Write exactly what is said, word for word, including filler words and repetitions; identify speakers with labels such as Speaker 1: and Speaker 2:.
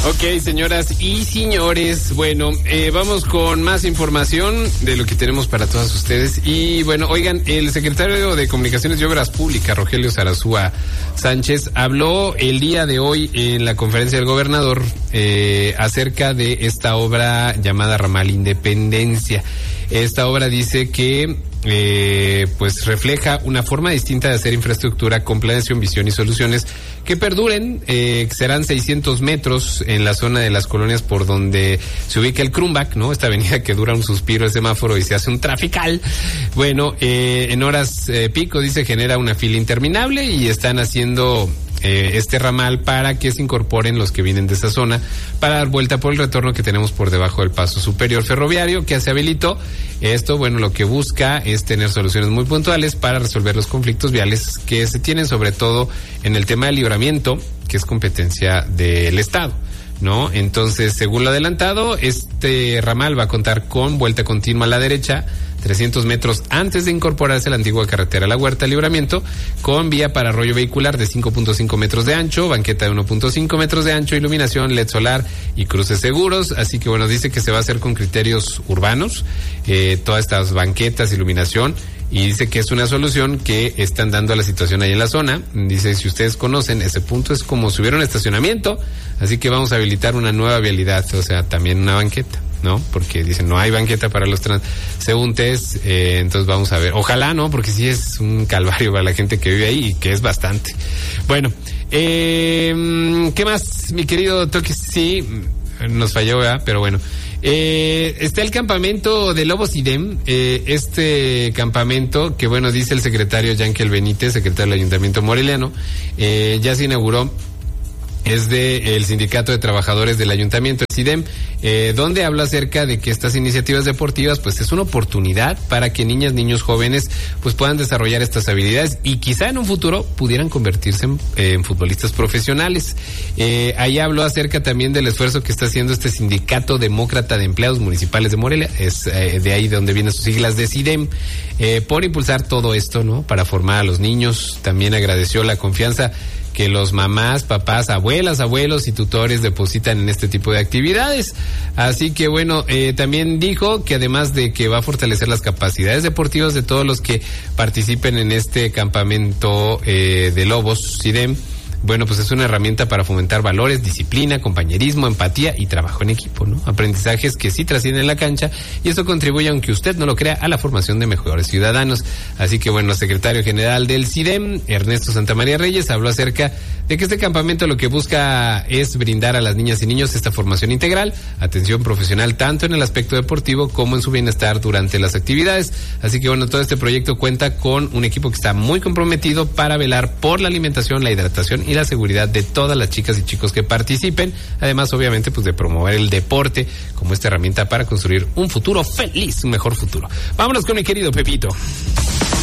Speaker 1: Ok, señoras y señores, bueno, eh, vamos con más información de lo que tenemos para todas ustedes. Y bueno, oigan, el secretario de Comunicaciones y Obras Públicas, Rogelio Zarazúa Sánchez, habló el día de hoy en la conferencia del gobernador eh, acerca de esta obra llamada Ramal Independencia. Esta obra dice que eh, pues refleja una forma distinta de hacer infraestructura con planeación, visión y soluciones que perduren. Eh, serán seiscientos metros en la zona de las colonias por donde se ubica el Crumbach, ¿no? Esta avenida que dura un suspiro el semáforo y se hace un trafical. Bueno, eh, en horas eh, pico, dice, genera una fila interminable y están haciendo Eh, este ramal para que se incorporen los que vienen de esa zona para dar vuelta por el retorno que tenemos por debajo del paso superior ferroviario que se habilitó. Esto, bueno, lo que busca es tener soluciones muy puntuales para resolver los conflictos viales que se tienen, sobre todo en el tema del libramiento, que es competencia del Estado, ¿no? Entonces, según lo adelantado, este ramal va a contar con vuelta continua a la derecha, trescientos metros antes de incorporarse a la antigua carretera La Huerta Libramiento, con vía para arroyo vehicular de cinco punto cinco metros de ancho, banqueta de uno punto cinco metros de ancho, iluminación L E D solar y cruces seguros. Así que bueno, dice que se va a hacer con criterios urbanos, eh, todas estas banquetas, iluminación, y dice que es una solución que están dando a la situación ahí en la zona. Dice, si ustedes conocen, ese punto es como si hubiera un estacionamiento, así que vamos a habilitar una nueva vialidad, o sea, también una banqueta, ¿no? Porque dicen, no hay banqueta para los transeúntes, eh, entonces vamos a ver. Ojalá, ¿no? Porque sí es un calvario para la gente que vive ahí y que es bastante. Bueno, eh, ¿qué más, mi querido Toques? Sí, nos falló, ¿verdad? Pero bueno. Eh, está el campamento de Lobos IDEM, eh, este campamento que, bueno, dice el secretario Yankel Benítez, secretario del Ayuntamiento Moreliano, eh, ya se inauguró. Es de el Sindicato de Trabajadores del Ayuntamiento, el SIDEM, eh, donde habla acerca de que estas iniciativas deportivas pues es una oportunidad para que niñas, niños, jóvenes pues puedan desarrollar estas habilidades y quizá en un futuro pudieran convertirse en, eh, en futbolistas profesionales. Eh, ahí habló acerca también del esfuerzo que está haciendo este Sindicato Demócrata de Empleados Municipales de Morelia, es eh, de ahí de donde vienen sus siglas de SIDEM, eh, por impulsar todo esto, ¿no? Para formar a los niños. También agradeció la confianza que los mamás, papás, abuelas, abuelos y tutores depositan en este tipo de actividades. Así que bueno, eh, también dijo que además de que va a fortalecer las capacidades deportivas de todos los que participen en este campamento eh, de Lobos SIDEM, bueno, pues es una herramienta para fomentar valores, disciplina, compañerismo, empatía y trabajo en equipo, ¿no? Aprendizajes que sí trascienden la cancha y eso contribuye, aunque usted no lo crea, a la formación de mejores ciudadanos. Así que bueno, el secretario general del SIDEM, Ernesto Santamaría Reyes, habló acerca de que este campamento lo que busca es brindar a las niñas y niños esta formación integral, atención profesional tanto en el aspecto deportivo como en su bienestar durante las actividades. Así que bueno, todo este proyecto cuenta con un equipo que está muy comprometido para velar por la alimentación, la hidratación y la seguridad de todas las chicas y chicos que participen, además obviamente pues de promover el deporte como esta herramienta para construir un futuro feliz, un mejor futuro. Vámonos con mi querido Pepito.